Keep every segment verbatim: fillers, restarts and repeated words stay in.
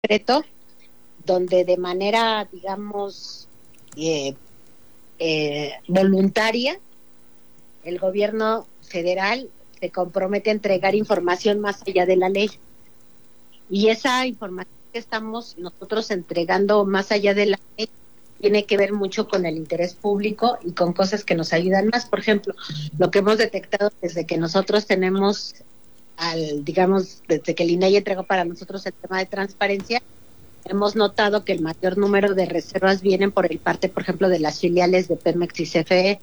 decreto donde de manera, digamos, eh, eh, voluntaria, el gobierno federal se compromete a entregar información más allá de la ley. Y esa información que estamos nosotros entregando más allá de la ley tiene que ver mucho con el interés público y con cosas que nos ayudan más. Por ejemplo, lo que hemos detectado desde que nosotros tenemos, al digamos, desde que el INAI entregó para nosotros el tema de transparencia, hemos notado que el mayor número de reservas vienen por el parte, por ejemplo, de las filiales de Pemex y C F E,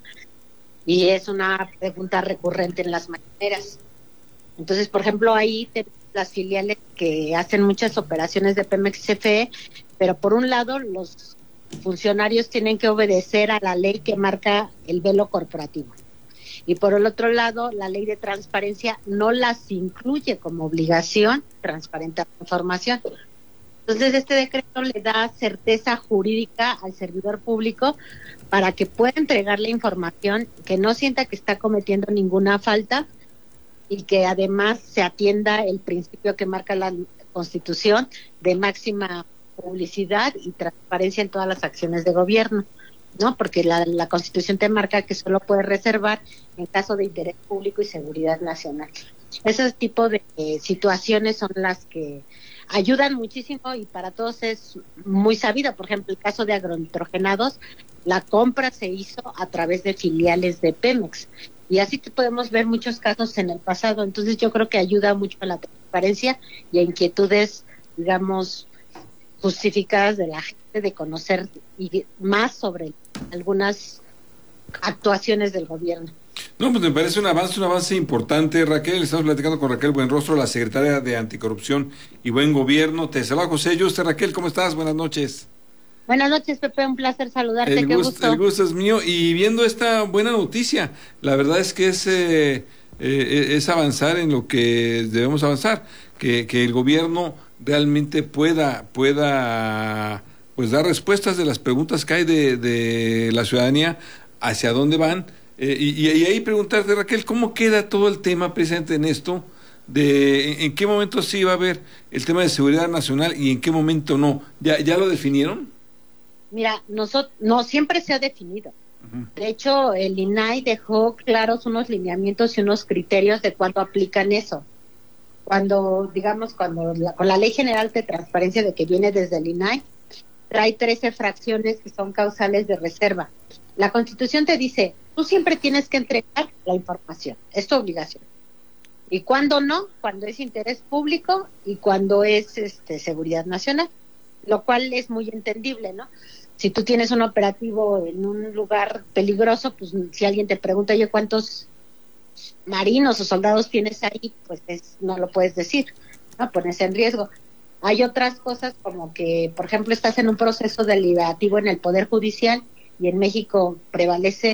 y es una pregunta recurrente en las mañaneras. Entonces, por ejemplo, ahí tenemos las filiales que hacen muchas operaciones de Pemex y C F E, pero por un lado los funcionarios tienen que obedecer a la ley que marca el velo corporativo, y por el otro lado la ley de transparencia no las incluye como obligación transparentar la información. Entonces este decreto le da certeza jurídica al servidor público para que pueda entregar la información, que no sienta que está cometiendo ninguna falta y que además se atienda el principio que marca la Constitución de máxima publicidad y transparencia en todas las acciones de gobierno, ¿no? Porque la, la Constitución te marca que solo puedes reservar en caso de interés público y seguridad nacional. Ese tipo de eh, situaciones son las que ayudan muchísimo y para todos es muy sabido. Por ejemplo, el caso de agronitrogenados, la compra se hizo a través de filiales de Pemex, y así podemos ver muchos casos en el pasado. Entonces yo creo que ayuda mucho a la transparencia y a inquietudes, digamos, justificadas de la gente de conocer y más sobre algunas actuaciones del gobierno. No, pues me parece un avance, un avance importante, Raquel. Estamos platicando con Raquel Buenrostro, la secretaria de Anticorrupción y Buen Gobierno. Te saluda José Yuste. Raquel, ¿cómo estás? Buenas noches. Buenas noches, Pepe, un placer saludarte, el qué gusto, gusto. El gusto es mío, y viendo esta buena noticia, la verdad es que es, eh, eh, es avanzar en lo que debemos avanzar, que, que el gobierno realmente pueda, pueda pues dar respuestas de las preguntas que hay de, de la ciudadanía, hacia dónde van. Eh, y, y ahí preguntarte, Raquel, ¿cómo queda todo el tema presente en esto? De en, en qué momento sí va a haber el tema de seguridad nacional y en qué momento no. ¿Ya, ya lo definieron? Mira, nosotros, no siempre se ha definido. Uh-huh. De hecho, el INAI dejó claros unos lineamientos y unos criterios de cuándo aplican eso. Cuando, digamos, cuando la, con la Ley General de Transparencia de que viene desde el INAI, trae trece fracciones que son causales de reserva. La Constitución te dice, tú siempre tienes que entregar la información, es tu obligación. Y cuando no, cuando es interés público y cuando es este, seguridad nacional, lo cual es muy entendible, ¿no? Si tú tienes un operativo en un lugar peligroso, pues si alguien te pregunta, oye, ¿cuántos marinos o soldados tienes ahí? Pues es, no lo puedes decir, ¿no? Pones en riesgo. Hay otras cosas como que, por ejemplo, estás en un proceso deliberativo en el Poder Judicial y en México prevalece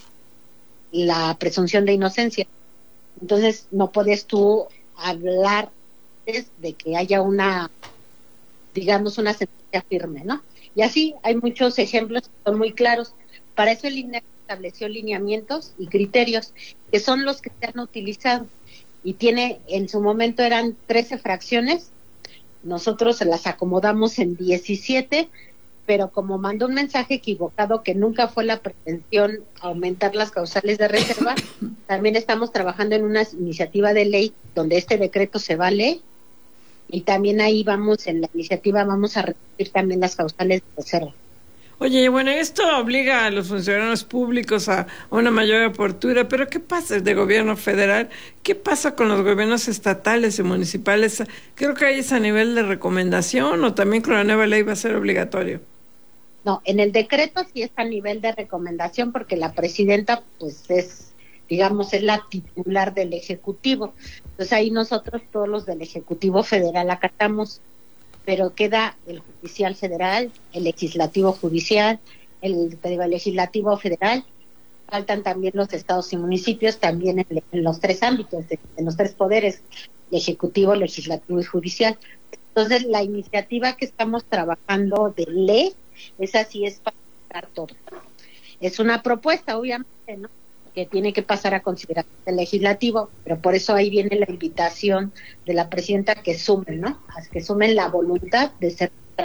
la presunción de inocencia. Entonces no puedes tú hablar de que haya una, digamos, una sentencia firme, ¿no? Y así hay muchos ejemplos que son muy claros. Para eso el INAI estableció lineamientos y criterios que son los que se han utilizado, y tiene, en su momento eran trece fracciones, nosotros las acomodamos en diecisiete, pero como mandó un mensaje equivocado que nunca fue la pretensión aumentar las causales de reserva, también estamos trabajando en una iniciativa de ley donde este decreto se va a ley, y también ahí vamos, en la iniciativa vamos a reducir también las causales de reserva. Oye, bueno, esto obliga a los funcionarios públicos a una mayor apertura, pero ¿qué pasa de gobierno federal? ¿Qué pasa con los gobiernos estatales y municipales? Creo que ahí es a nivel de recomendación, o también con la nueva ley va a ser obligatorio. No, en el decreto sí es a nivel de recomendación, porque la presidenta pues es, digamos, es la titular del Ejecutivo. Entonces ahí nosotros todos los del Ejecutivo Federal acatamos, pero queda el Judicial Federal, el Legislativo Judicial, el, el Legislativo Federal, faltan también los estados y municipios, también en, en los tres ámbitos, de, en los tres poderes, Ejecutivo, Legislativo y Judicial. Entonces la iniciativa que estamos trabajando de ley, esa sí es para dar todo. Es una propuesta, obviamente, ¿no?, que tiene que pasar a consideración del legislativo, pero por eso ahí viene la invitación de la presidenta que sumen, ¿no?, a que sumen la voluntad de ser